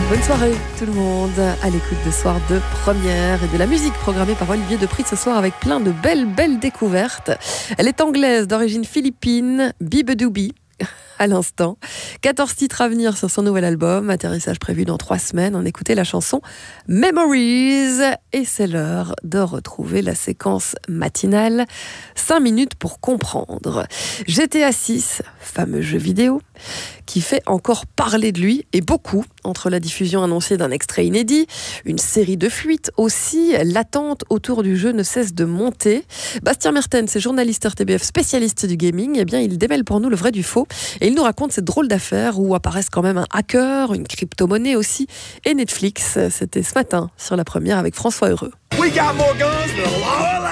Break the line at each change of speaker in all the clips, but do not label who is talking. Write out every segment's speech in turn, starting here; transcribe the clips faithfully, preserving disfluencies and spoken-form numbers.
Bonne soirée tout le monde à l'écoute de Soir de Première et de la musique programmée par Olivier Depris ce soir avec plein de belles belles découvertes. Elle est anglaise d'origine philippine, Bibedoubi à l'instant. quatorze titres à venir sur son nouvel album, atterrissage prévu dans trois semaines. On écoutait la chanson Memories et c'est l'heure de retrouver la séquence matinale. cinq minutes pour comprendre. G T A six, fameux jeu vidéo, qui fait encore parler de lui, et beaucoup, entre la diffusion annoncée d'un extrait inédit, une série de fuites aussi, l'attente autour du jeu ne cesse de monter. Bastien Mertens, journaliste R T B F, spécialiste du gaming, eh bien, il démêle pour nous le vrai du faux, et il nous raconte cette drôle d'affaire où apparaissent quand même un hacker, une crypto-monnaie aussi, et Netflix. C'était ce matin sur La Première avec François Heureux.
We got more guns than a law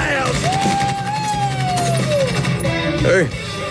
allows. Hey.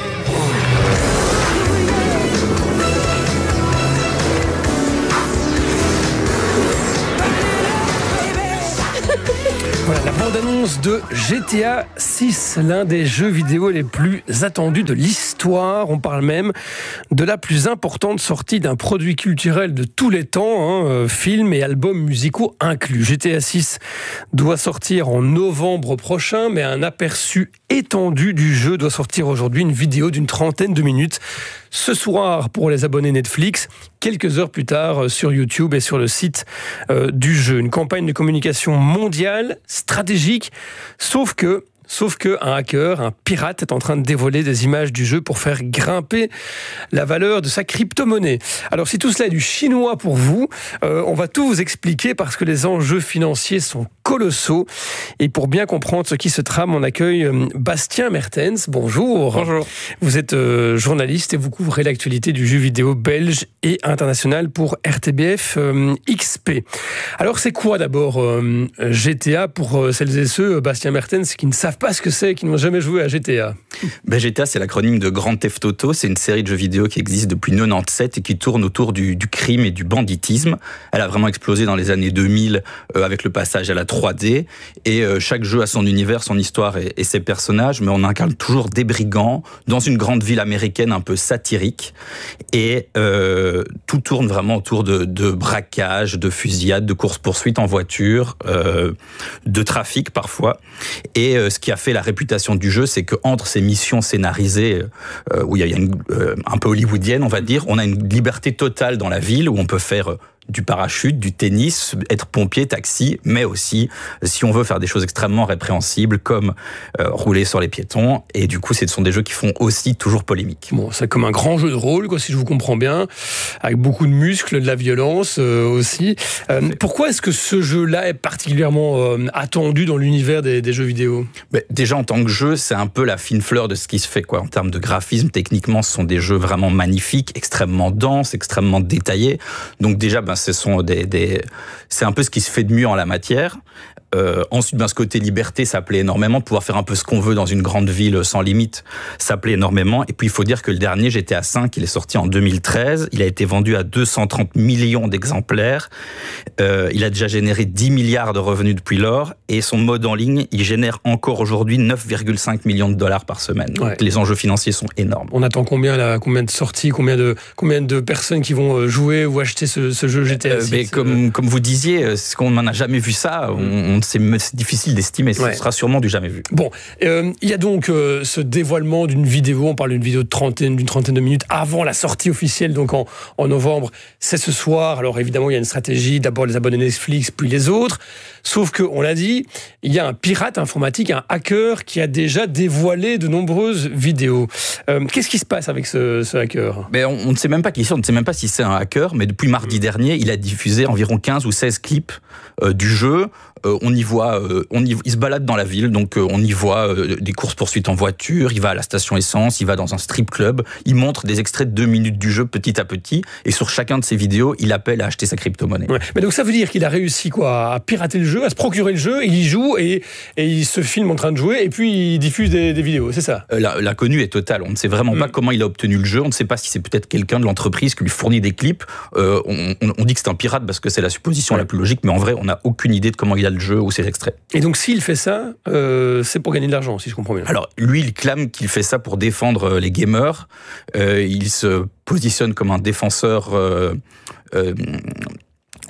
Voilà la bande-annonce de G T A six, l'un des jeux vidéo les plus attendus de l'histoire. On parle même de la plus importante sortie d'un produit culturel de tous les temps, hein, films et albums musicaux inclus. G T A six doit sortir en novembre prochain, mais un aperçu étendu du jeu doit sortir aujourd'hui, une vidéo d'une trentaine de minutes. Ce soir pour les abonnés Netflix, quelques heures plus tard sur YouTube et sur le site euh, du jeu. Une campagne de communication mondiale, stratégique, sauf que Sauf qu'un hacker, un pirate, est en train de dévoiler des images du jeu pour faire grimper la valeur de sa crypto-monnaie. Alors si tout cela est du chinois pour vous, euh, on va tout vous expliquer parce que les enjeux financiers sont colossaux. Et pour bien comprendre ce qui se trame, on accueille Bastien Mertens. Bonjour.
Bonjour.
Vous êtes euh, journaliste et vous couvrez l'actualité du jeu vidéo belge et international pour R T B F euh, X P. Alors c'est quoi d'abord euh, G T A pour euh, celles et ceux, euh, Bastien Mertens, qui ne savent pas ce que c'est, qui n'ont jamais joué à G T A?
Ben, G T A, c'est l'acronyme de Grand Theft Auto. C'est une série de jeux vidéo qui existe depuis quatre-vingt-dix-sept et qui tourne autour du, du crime et du banditisme. Elle a vraiment explosé dans les années deux mille euh, avec le passage à la trois D. Et euh, chaque jeu a son univers, son histoire et, et ses personnages, mais on incarne toujours des brigands dans une grande ville américaine un peu satirique. Et euh, tout tourne vraiment autour de, de braquages, de fusillades, de courses-poursuites en voiture, euh, de trafic parfois. Et euh, ce qui a fait la réputation du jeu, c'est qu'entre ces missions scénarisées, euh, où il y a une, euh, un peu hollywoodienne, on va dire, on a une liberté totale dans la ville, où on peut faire du parachute, du tennis, être pompier, taxi, mais aussi, si on veut faire des choses extrêmement répréhensibles, comme euh, rouler sur les piétons, et du coup, ce sont des jeux qui font aussi toujours polémique.
Bon, c'est comme un grand jeu de rôle, quoi, si je vous comprends bien, avec beaucoup de muscles, de la violence euh, aussi. Euh, pourquoi est-ce que ce jeu-là est particulièrement euh, attendu dans l'univers des, des jeux vidéo?
Mais déjà, en tant que jeu, c'est un peu la fine fleur de ce qui se fait, quoi. En termes de graphisme, techniquement, ce sont des jeux vraiment magnifiques, extrêmement denses, extrêmement détaillés. Donc déjà, ben, ce sont des, des... c'est un peu ce qui se fait de mieux en la matière. Euh, ensuite, ben, ce côté liberté, ça plaît énormément. Pouvoir faire un peu ce qu'on veut dans une grande ville sans limite, ça plaît énormément. Et puis, il faut dire que le dernier, G T A cinq, il est sorti en deux mille treize. Il a été vendu à deux cent trente millions d'exemplaires. Euh, il a déjà généré dix milliards de revenus depuis lors. Et son mode en ligne, il génère encore aujourd'hui neuf virgule cinq millions de dollars par semaine. Donc, ouais. Les enjeux financiers sont énormes.
On attend combien, là, combien de sorties, combien de, combien de personnes qui vont jouer ou acheter ce, ce jeu G T A six?
euh, mais comme, euh... comme vous disiez, c'est qu'on n'en a jamais vu ça. On, on C'est, c'est difficile d'estimer, ce ouais. sera sûrement du jamais vu.
Bon, euh, il y a donc euh, ce dévoilement d'une vidéo, on parle d'une vidéo de trentaine, d'une trentaine de minutes avant la sortie officielle, donc en, en novembre. C'est ce soir, alors évidemment il y a une stratégie, d'abord les abonnés Netflix, puis les autres, sauf qu'on l'a dit, il y a un pirate informatique, un hacker qui a déjà dévoilé de nombreuses vidéos. Euh, qu'est-ce qui se passe avec ce, ce hacker?
Mais on, on ne sait même pas qui c'est, on ne sait même pas si c'est un hacker, mais depuis mardi mmh. dernier, il a diffusé environ quinze ou seize clips euh, du jeu. Euh, on y voit, euh, on y, il se balade dans la ville, donc euh, on y voit euh, des courses-poursuites en voiture, il va à la station essence, il va dans un strip club, il montre des extraits de deux minutes du jeu petit à petit, et sur chacun de ses vidéos, il appelle à acheter sa crypto-monnaie.
Ouais. Mais donc ça veut dire qu'il a réussi quoi, à pirater le jeu, à se procurer le jeu, il y joue, et, et il se filme en train de jouer, et puis il diffuse des, des vidéos, c'est ça?
euh, la, L'inconnu est total, on ne sait vraiment mmh. pas comment il a obtenu le jeu, on ne sait pas si c'est peut-être quelqu'un de l'entreprise qui lui fournit des clips, euh, on, on, on dit que c'est un pirate parce que c'est la supposition ouais. la plus logique, mais en vrai, on n'a aucune idée de comment il a le jeu ou ses extraits.
Et donc s'il fait ça, euh, c'est pour gagner de l'argent, si je comprends bien.
Alors lui, il clame qu'il fait ça pour défendre les gamers. Euh, il se positionne comme un défenseur euh, euh,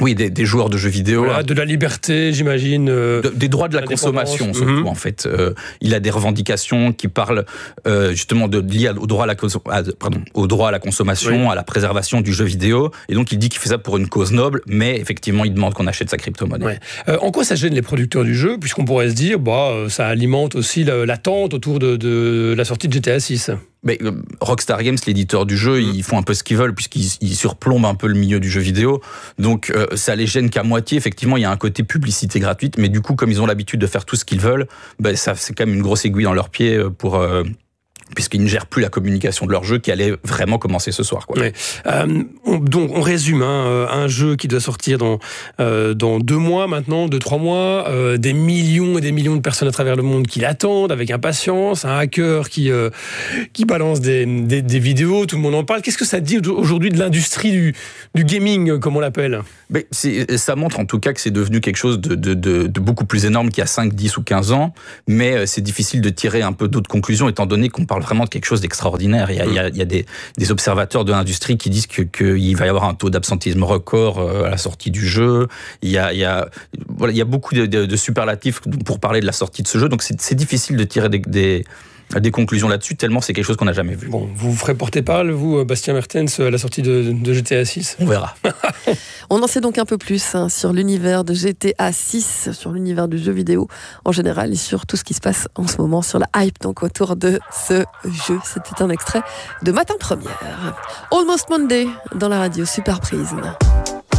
Oui, des, des joueurs de jeux vidéo.
Voilà, de la liberté, j'imagine. Euh,
de, des droits de la consommation, surtout, mmh. en fait. Euh, il a des revendications qui parlent euh, justement de, liées au droit à la, à, pardon, au droit à la consommation, oui. à la préservation du jeu vidéo. Et donc, il dit qu'il fait ça pour une cause noble, mais effectivement, il demande qu'on achète sa crypto-monnaie. Ouais.
Euh, en quoi ça gêne les producteurs du jeu? Puisqu'on pourrait se dire, bah, ça alimente aussi l'attente autour de, de la sortie de G T A six.
Mais Rockstar Games, l'éditeur du jeu, ils font un peu ce qu'ils veulent puisqu'ils ils surplombent un peu le milieu du jeu vidéo. Donc euh, ça les gêne qu'à moitié. Effectivement, il y a un côté publicité gratuite, mais du coup, comme ils ont l'habitude de faire tout ce qu'ils veulent, ben, ça c'est quand même une grosse aiguille dans leurs pieds pour euh, puisqu'ils ne gèrent plus la communication de leur jeu qui allait vraiment commencer ce soir. Quoi.
Ouais. Euh, on, donc on résume, hein, un jeu qui doit sortir dans, euh, dans deux mois maintenant, deux, trois mois, euh, des millions et des millions de personnes à travers le monde qui l'attendent avec impatience, un hacker qui, euh, qui balance des, des, des vidéos, tout le monde en parle. Qu'est-ce que ça dit aujourd'hui de l'industrie du, du gaming, comme on l'appelle?
Mais ça montre en tout cas que c'est devenu quelque chose de, de, de, de beaucoup plus énorme qu'il y a cinq, dix ou quinze ans, mais c'est difficile de tirer un peu d'autres conclusions étant donné qu'on parle vraiment de quelque chose d'extraordinaire. Il y a, il y a, il y a des, des observateurs de l'industrie qui disent que, qu'il va y avoir un taux d'absentéisme record à la sortie du jeu. Il y a, il y a, voilà, il y a beaucoup de, de, de superlatifs pour parler de la sortie de ce jeu, donc c'est, c'est difficile de tirer des, des des conclusions là-dessus, tellement c'est quelque chose qu'on n'a jamais vu.
Bon, vous vous ferez porter parole, vous, Bastien Mertens, à la sortie de, de G T A six?
On verra.
On en sait donc un peu plus hein, sur l'univers de G T A six, sur l'univers du jeu vidéo en général et sur tout ce qui se passe en ce moment, sur la hype donc autour de ce jeu. C'était un extrait de Matin Première. Almost Monday dans la radio Super Prison.